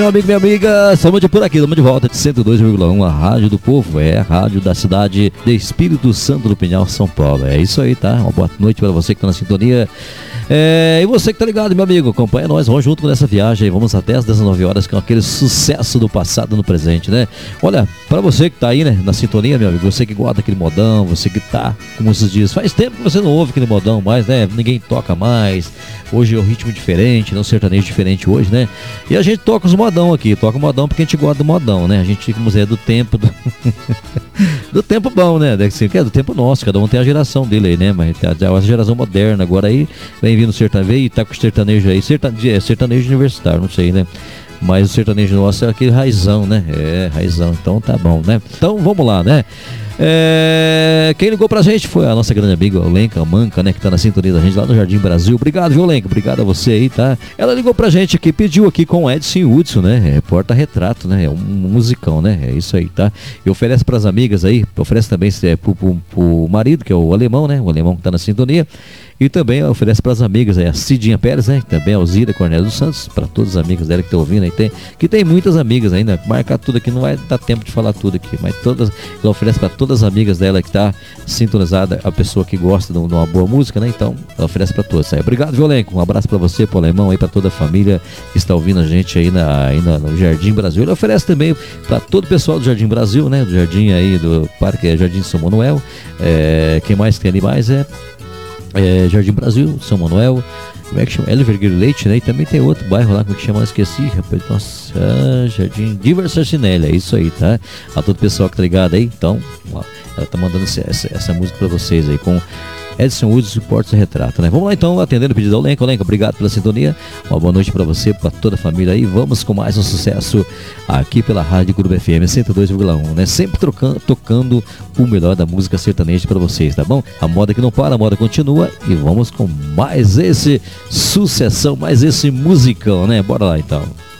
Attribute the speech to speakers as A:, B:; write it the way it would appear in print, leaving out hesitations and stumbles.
A: meu amigo, minha amiga, estamos por aqui, estamos de volta de 102,1, a Rádio do Povo, a rádio da cidade de Espírito Santo do Pinhal, São Paulo. É isso aí, tá? Uma boa noite para você que está na sintonia. E você que tá ligado, meu amigo, acompanha nós, vamos junto nessa viagem, vamos até às 19 horas com aquele sucesso do passado no presente, né? Olha, para você que tá aí, né, na sintonia, meu amigo, você que guarda aquele modão, você que tá, como esses dias, faz tempo que você não ouve aquele modão mais, né? Ninguém toca mais, hoje é um ritmo diferente, não sertanejo diferente hoje, né? E a gente toca os modão aqui, toca o modão porque a gente gosta do modão, né? A gente, como é do tempo do tempo bom, né? Que é do tempo nosso, cada um tem a geração dele aí, né? Mas tem a geração moderna agora aí, vem vindo sertanejo e tá com sertanejo aí, sertanejo universitário, não sei, né? Mas o sertanejo nosso é aquele raizão, né? É, raizão, então tá bom, né? Então vamos lá, né? Quem ligou pra gente foi a nossa grande amiga Olenka Manca, né? Que tá na sintonia da gente lá no Jardim Brasil. Obrigado, viu, Olenka? Obrigado a você aí, tá? Ela ligou pra gente aqui, pediu aqui com o Edson Hudson, né? Porta-retrato, né? É um musicão, né? É isso aí, tá? E oferece pras amigas aí, oferece também pro marido, que é o alemão, né? O alemão que tá na sintonia. E também oferece para as amigas aí, a Cidinha Pérez, né? Também a Alzira Cornélio dos Santos, para todas as amigas dela que estão ouvindo aí, que tem muitas amigas ainda. Marcar tudo aqui, não vai dar tempo de falar tudo aqui, mas ela oferece para todas as amigas dela que está sintonizada, a pessoa que gosta de uma boa música, né? Então, ela oferece para todas aí. Obrigado, Violenco. Um abraço para você, pro alemão aí, para toda a família que está ouvindo a gente aí no Jardim Brasil. Ele oferece também para todo o pessoal do Jardim Brasil, né? Do Jardim aí, do Parque Jardim São Manuel. Quem mais tem ali mais Jardim Brasil, São Manuel, como é que chama? Elvergueiro Leite, né? E também tem outro bairro lá, como é que chama? Esqueci, rapaz. Nossa, Jardim Diversacinelli, é isso aí, tá? A todo o pessoal que tá ligado aí, então, ó, ela tá mandando essa música pra vocês aí, com Edson Woods e Porta-retrato, né? Vamos lá então, atendendo o pedido da Olenka. Olenka, obrigado pela sintonia, uma boa noite pra você, pra toda a família aí. Vamos com mais um sucesso aqui pela Rádio Clube FM 102,1, né? Sempre tocando o melhor da música sertaneja pra vocês, tá bom? A moda que não para, a moda continua e vamos com mais esse sucessão, mais esse musicão, né? Bora lá então.